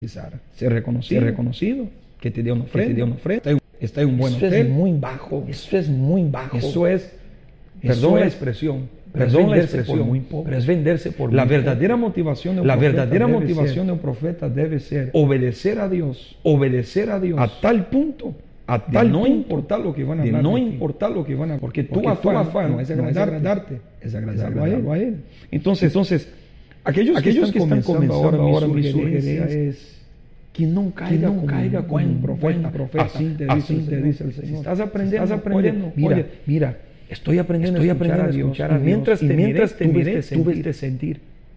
ser reconocido, que te dé una ofrenda, está en un buen hotel. Eso es muy bajo. Eso es muy bajo. Eso es, perdón la expresión, muy pobre. pero es venderse por muy La pobre. verdadera motivación de un profeta debe ser obedecer a Dios a tal punto, no importar lo que van a hablar, no de ti. importar lo que van a, porque tu afán no es agradarte, es agradarlo a Él. Entonces, aquellos que están comenzando ahora, mi sugerencia es que no caiga como un profeta. Así te dice el Señor. Si estás aprendiendo, mira, estoy aprendiendo a escuchar a Dios. Mientras te miré, tuve este sentir.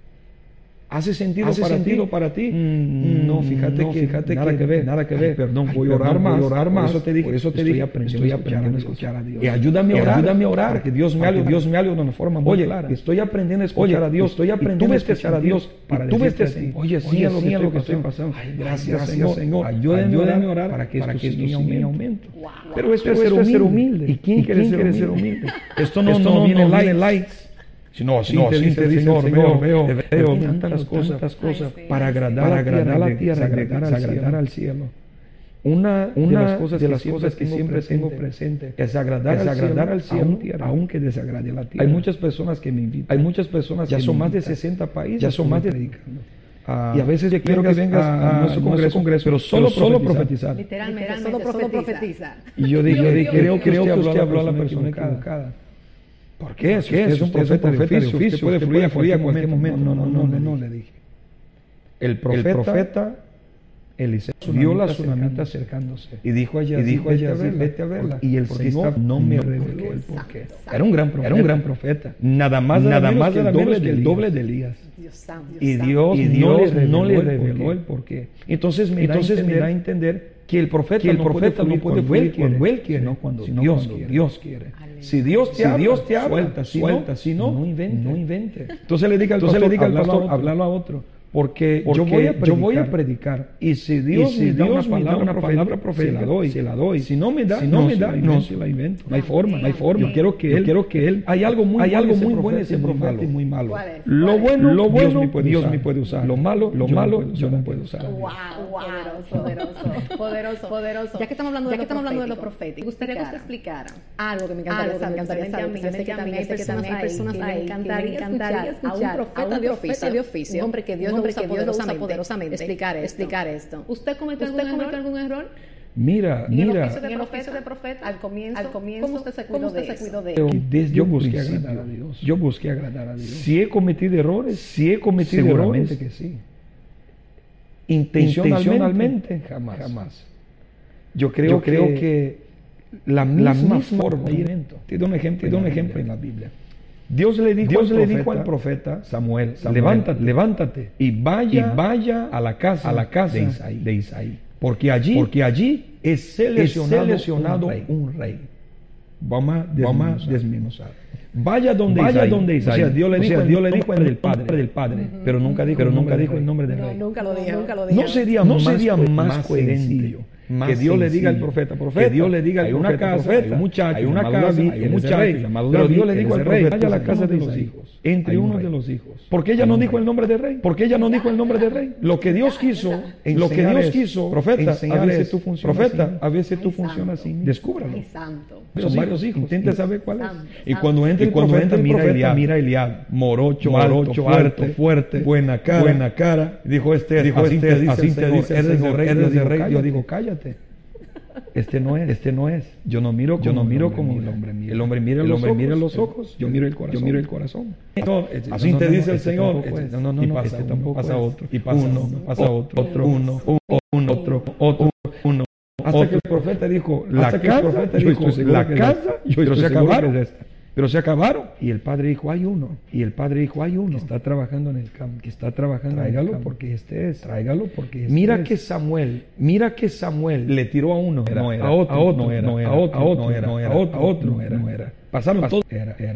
¿Hace sentido para ti? No, fíjate que nada que ver. Ay, perdón, voy a orar más. Por eso te dije, estoy aprendiendo a escuchar a Dios. Y ayúdame a orar. Porque Dios me habla de una forma muy clara. Estoy aprendiendo a escuchar a Dios. Estoy aprendiendo a escuchar a Dios para tú decirte ves a ti. Oye, sí, es lo que estoy pasando. Ay, gracias, Señor. Ayúdame a orar para que esto siga en aumento. Wow. Pero esto es ser humilde. ¿Y quién quiere ser humilde? Esto no viene likes. No, así te dice el Señor, veo tantas cosas para agradar a la tierra, agradar al cielo. Una de las cosas que siempre tengo presente es agradar al cielo, aunque desagrade a la tierra. Hay muchas personas que me invitan. Ya son más de 60 países. Ya son más de predicando. Y a veces yo quiero que vengas a nuestro congreso, pero solo profetizar. Literalmente, solo profetizar. Y yo dije, creo que usted habló a la persona equivocada. ¿Por qué? Es un profeta de oficio, puede fluir a cualquier momento. No, le dije. El profeta Eliseo vio la tsunamita acercándose y dijo allá, vete a verla. Y el Señor no me reveló el porqué. Era un gran profeta. Nada más el doble de Elías. Y Dios no le reveló el porqué. Entonces me da a entender que el profeta no puede fluir cuando él quiere, sino cuando Dios quiere. Si Dios te habla, suelta, si no, no invente. Entonces le diga al pastor, háblalo a otro. Porque yo voy a predicar. Y si Dios me da una palabra profética, se la doy. Si no me da, no se la invento. No hay forma. Yo quiero que él. Hay algo muy bueno en ese profeta y muy malo. Lo bueno, Dios me puede usar. Lo malo, yo no puedo usar. Poderoso. Ya que estamos hablando de lo profético, me gustaría que usted explicara algo que me encantaría saber. Yo sé que también hay personas ahí que me encantaría escuchar a un profeta de oficio, un hombre que Dios lo usa poderosamente, explicar esto. ¿Usted cometió algún error? Mira, en el oficio de profeta, al comienzo, ¿cómo usted se cuidó de eso? Yo busqué agradar a Dios. Si he cometido errores, seguramente que sí. Intencionalmente, jamás. Yo creo que la misma forma. Te doy un ejemplo en la Biblia. Dios le dijo al profeta Samuel, levántate y vaya a la casa de Isaí. Porque allí es seleccionado un rey. Vamos a desmenuzar. Vaya donde Isaí. O sea, Dios le dijo el nombre del Padre, pero nunca dijo el nombre del rey. Nunca lo dijo. No sería más sencillo que Dios le diga al profeta, que Dios le diga, hay una casa, hay un muchacho, hay una casa, hay un muchacho llamado David. Pero Dios le dijo al rey, vaya a la casa de los hijos, entre uno de los hijos. ¿Por qué ella no dijo el nombre del rey? Lo que Dios quiso, profeta, a veces tú funcionas así. Descúbralo. Son varios hijos, intenta saber cuál es. Y cuando entra el profeta, mira a Eliab, morocho, alto, fuerte, buena cara. Dijo así te dice el Señor, eres de rey. Yo digo, cállate. Este no es. Yo no miro como el hombre mira. El hombre mira los ojos, yo miro el corazón. Así te dice el Señor. No, y pasa otro. Y pasa otro. Uno. Hasta que el profeta dijo, la casa, pero se acabaron. Y el padre dijo, hay uno. Que está trabajando en el campo. Tráigalo porque este es. Mira que Samuel le tiró a uno. A otro. Pasaron todos.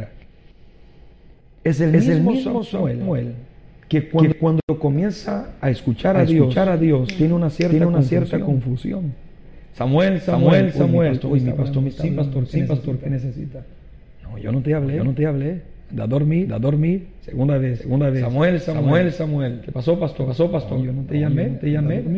Es el mismo Samuel que cuando comienza a escuchar a Dios, tiene una cierta confusión. Samuel. Uy, mi pastor, ¿qué necesita? No, yo no te hablé. Da a dormir. Segunda vez. Samuel. ¿Qué pasó, pastor? Yo no te llamé.